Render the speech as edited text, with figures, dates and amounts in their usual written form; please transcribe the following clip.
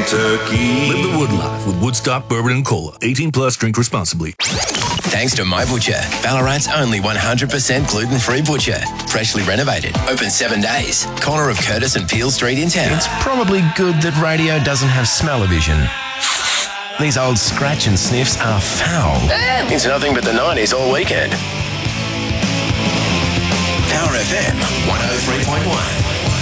Kentucky. Live the wood life with Woodstock Bourbon and Cola. 18 plus, drink responsibly. Thanks to My Butcher, Ballarat's only 100% gluten-free butcher. Freshly renovated, open 7 days. Corner of Curtis and Peel Street in town. It's probably good that radio doesn't have smell-o-vision. These old scratch and sniffs are foul. It's nothing but the 90s all weekend. Power FM 103.1.